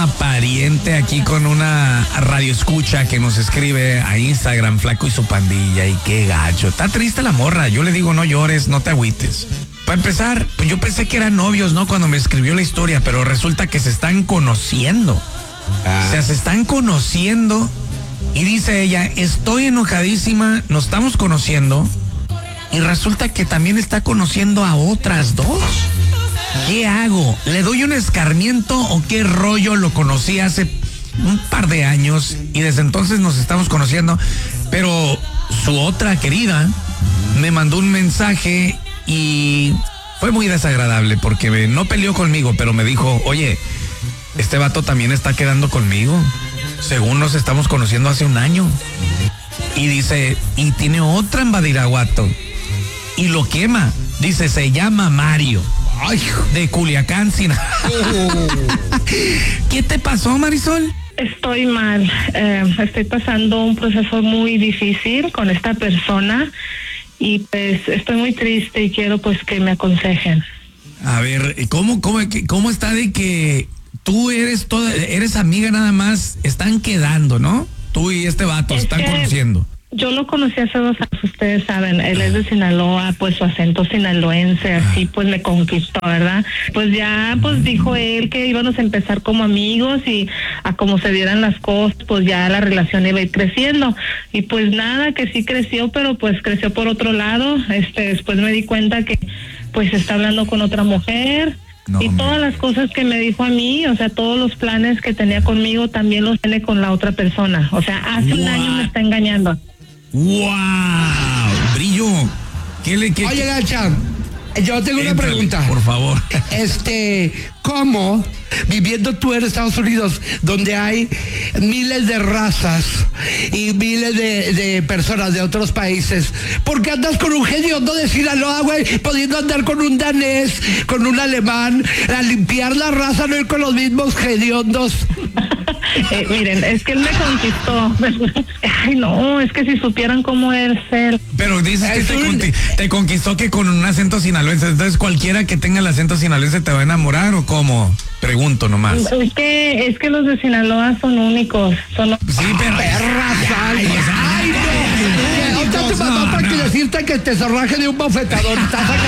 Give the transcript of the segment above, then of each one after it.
pariente aquí con una radio escucha que nos escribe a Instagram, Flaco y su pandilla, y qué gacho. Está triste la morra, yo le digo no llores, no te agüites. Para empezar, pues yo pensé que eran novios, ¿no? Cuando me escribió la historia, pero resulta que se están conociendo. O sea, se están conociendo y dice ella, estoy enojadísima, nos estamos conociendo y resulta que también está conociendo a otras dos. ¿Qué hago? ¿Le doy un escarmiento o qué rollo? Lo conocí hace un par de años y desde entonces nos estamos conociendo, pero su otra querida me mandó un mensaje y fue muy desagradable porque no peleó conmigo, pero me dijo, oye, este vato también está quedando conmigo, según nos estamos conociendo hace un año. Y dice, y tiene otra en Badiraguato y lo quema, dice, se llama Mario. Ay, de Culiacán, ¿Qué te pasó, Marisol? Estoy mal, estoy pasando un proceso muy difícil con esta persona y pues estoy muy triste y quiero pues que me aconsejen. A ver, ¿cómo está de que tú eres amiga nada más, están quedando, ¿no? Tú y este vato están conociendo. Yo lo conocí hace 2 años, ustedes saben, él es de Sinaloa, pues su acento sinaloense, así pues me conquistó, ¿verdad? Pues ya, pues dijo él que íbamos a empezar como amigos y a como se dieran las cosas, pues ya la relación iba a ir creciendo. Y pues nada, que sí creció, pero pues creció por otro lado. Después me di cuenta que pues está hablando con otra mujer. No, y todas las cosas que me dijo a mí, o sea, todos los planes que tenía conmigo también los tiene con la otra persona. O sea, hace un año me está engañando. ¡Wow! Brillo. Oye, Gacha, yo tengo una pregunta. Por favor. ¿Cómo, viviendo tú en Estados Unidos, donde hay miles de razas y miles de personas de otros países, por qué andas con un hediondo de Sinaloa, güey, pudiendo andar con un danés, con un alemán, a limpiar la raza, no ir con los mismos hediondos? Miren, es que él me conquistó. Ay, no, es que si supieran cómo es él. Pero dices que te conquistó que con un acento sinaloense. Entonces cualquiera que tenga el acento sinaloense te va a enamorar, ¿o cómo? Pregunto nomás. Es que los de Sinaloa son únicos. Sí, pero perras. Ay, no. Ahorita te mandó para que decirte que te zorraje de un bofetador.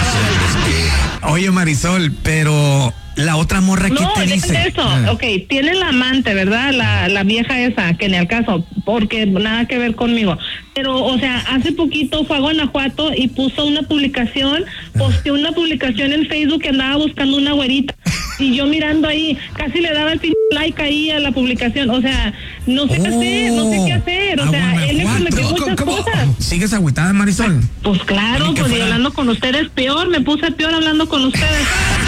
Oye, Marisol, pero la otra morra, ¿qué te dice? No, eso, ok, tiene la amante, ¿verdad? La vieja esa, que ni al caso, porque nada que ver conmigo. Pero, o sea, hace poquito fue a Guanajuato y puso una publicación, posteó una publicación en Facebook que andaba buscando una güerita. Y yo mirando ahí, casi le daba el like ahí a la publicación. O sea, no sé qué hacer. O sea, él le prometió muchas cosas. ¿Sigues agüitada, Marisol? Pues claro, pues y hablando con ustedes peor, me puse peor hablando con ustedes.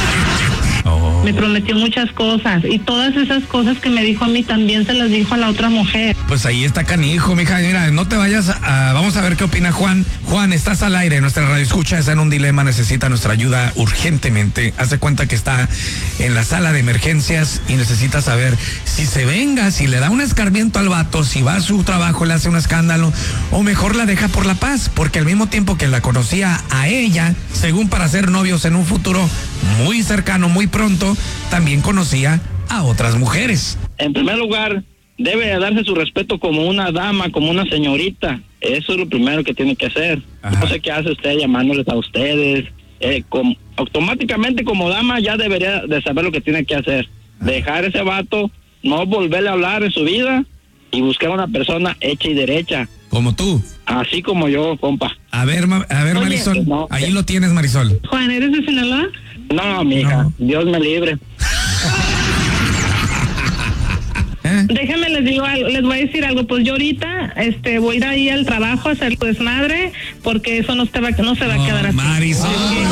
Me prometió muchas cosas y todas esas cosas que me dijo a mí también se las dijo a la otra mujer. Pues ahí está canijo, mija. Mira, no te vayas vamos a ver qué opina Juan. Juan, estás al aire, nuestra radio escucha, está en un dilema, necesita nuestra ayuda urgentemente. Hace cuenta que está en la sala de emergencias y necesita saber si se venga, si le da un escarmiento al vato, si va a su trabajo, le hace un escándalo, o mejor la deja por la paz, porque al mismo tiempo que la conocía a ella, según para ser novios en un futuro muy cercano, muy pronto, también conocía a otras mujeres. En primer lugar, debe darse su respeto como una dama, como una señorita. Eso es lo primero que tiene que hacer. Ajá. No sé qué hace usted llamándoles a ustedes. Automáticamente como dama ya debería de saber lo que tiene que hacer. Ajá. Dejar ese vato, no volverle a hablar en su vida y buscar una persona hecha y derecha. Como tú. Así como yo, compa. A ver, oye, Marisol, no, ahí lo tienes, Marisol. Juan, ¿eres de Sinaloa? No, mija, no. Dios me libre. Déjenme les voy a decir algo. Pues yo ahorita voy a ir ahí al trabajo a hacer desmadre, porque eso no se va a quedar así. Marisol,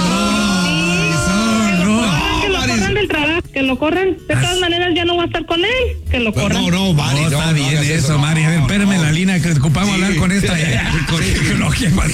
que lo corran. De todas maneras ya no va a estar con él. Que lo corran. No, Mari, está bien eso, Mari. A ver, espérame en la línea que ocupamos hablar con esta.